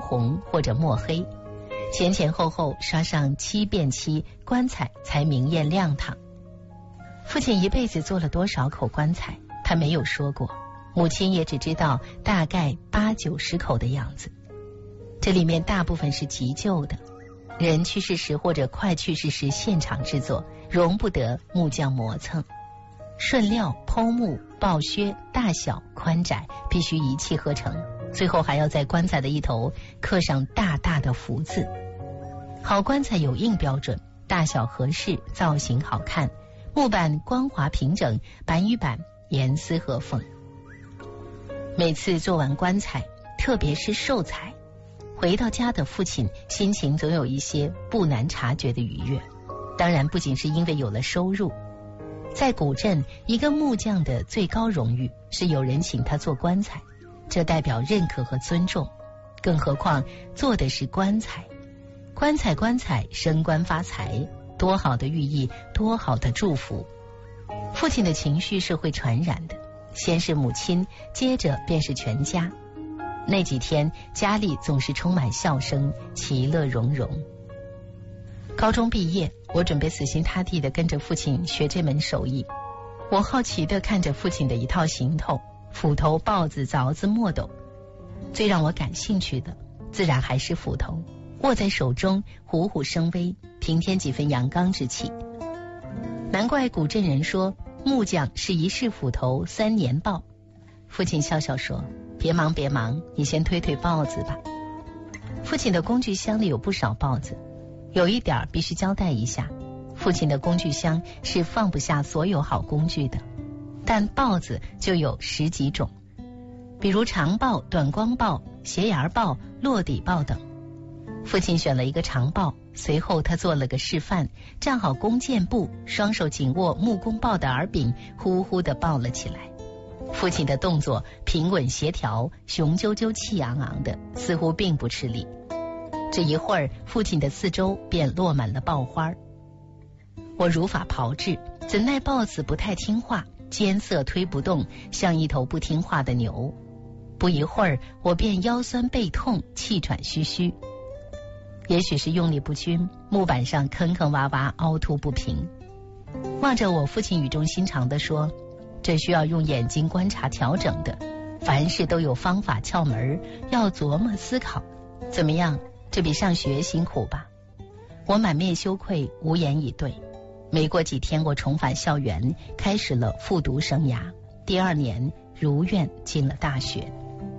红或者墨黑，前前后后刷上7遍漆，棺材才明艳亮堂。父亲一辈子做了多少口棺材，他没有说过，母亲也只知道大概80-90口的样子。这里面大部分是急救的，人去世时或者快去世时现场制作，容不得木匠磨蹭。顺料、剖木、刨削、大小、宽窄必须一气呵成，最后还要在棺材的一头刻上大大的福字。好棺材有硬标准，大小合适，造型好看，木板光滑平整，板与板严丝合缝。每次做完棺材，特别是寿材，回到家的父亲心情总有一些不难察觉的愉悦。当然不仅是因为有了收入，在古镇，一个木匠的最高荣誉是有人请他做棺材，这代表认可和尊重。更何况做的是棺材，棺材升官发财，多好的寓意，多好的祝福。父亲的情绪是会传染的，先是母亲，接着便是全家。那几天家里总是充满笑声，其乐融融。高中毕业，我准备死心塌地地跟着父亲学这门手艺。我好奇地看着父亲的一套行头，斧头、刨子、凿子、墨斗。最让我感兴趣的自然还是斧头，握在手中虎虎生威，平添几分阳刚之气。难怪古镇人说木匠是1世斧头3年刨。父亲笑笑说，别忙，你先推刨子吧。父亲的工具箱里有不少刨子，有一点必须交代一下，父亲的工具箱是放不下所有好工具的，但刨子就有10几种，比如长刨、短光刨、斜沿刨、落底刨等。父亲选了一个长刨，随后他做了个示范，站好弓箭步，双手紧握木工刨的耳柄，呼呼地刨了起来。父亲的动作平稳协调，雄赳赳气昂昂的，似乎并不吃力。只一会儿，父亲的四周便落满了刨花。我如法炮制，怎奈刨子不太听话，艰涩推不动，像一头不听话的牛。不一会儿，我便腰酸背痛，气喘吁吁。也许是用力不均，木板上坑坑洼洼，凹凸不平。望着我，父亲语重心长地说，这需要用眼睛观察调整的，凡事都有方法窍门，要琢磨思考。怎么样，这比上学辛苦吧？我满面羞愧，无言以对。没过几天，我重返校园，开始了复读生涯。第2年如愿进了大学。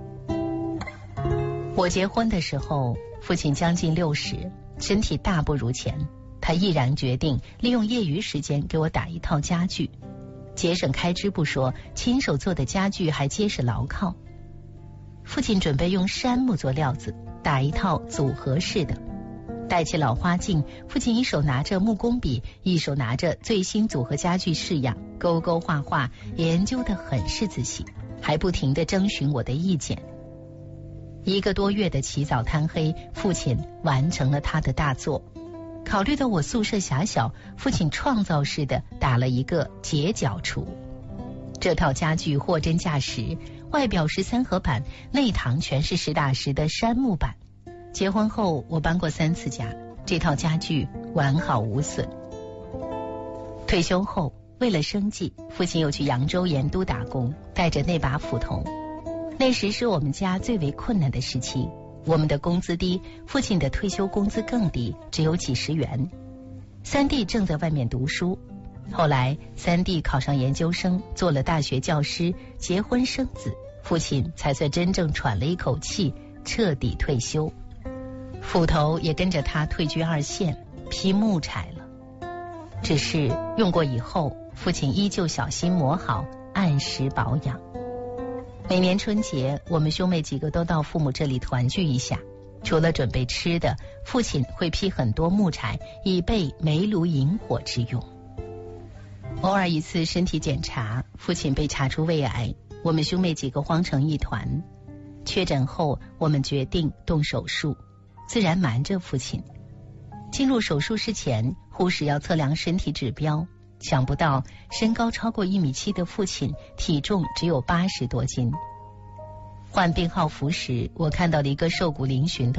我结婚的时候，父亲将近60，身体大不如前，他毅然决定利用业余时间给我打一套家具，节省开支不说，亲手做的家具还结实牢靠。父亲准备用杉木做料子，打一套组合式的。戴起老花镜，父亲一手拿着木工笔，一手拿着最新组合家具式样，勾勾画画，研究得很是仔细，还不停地征询我的意见。1个多月的起早贪黑，父亲完成了他的大作。考虑到我宿舍狭小，父亲创造式的打了一个截角橱。这套家具货真价实，外表是3合板，内堂全是实打实的杉木板。结婚后我搬过3次家，这套家具完好无损。退休后，为了生计，父亲又去扬州盐都打工，带着那把斧头。那时是我们家最为困难的时期，我们的工资低，父亲的退休工资更低，只有几十元。3弟正在外面读书，后来3弟考上研究生，做了大学教师，结婚生子，父亲才算真正喘了一口气，彻底退休。斧头也跟着他退居2线，劈木柴了。只是用过以后，父亲依旧小心磨好，按时保养。每年春节，我们兄妹几个都到父母这里团聚一下，除了准备吃的，父亲会劈很多木柴，以备煤炉引火之用。偶尔一次身体检查，父亲被查出胃癌，我们兄妹几个慌成一团。确诊后，我们决定动手术，自然瞒着父亲。进入手术室前，护士要测量身体指标，想不到身高超过1.7米的父亲，体重只有80多斤。换病号服时，我看到了一个瘦骨嶙峋的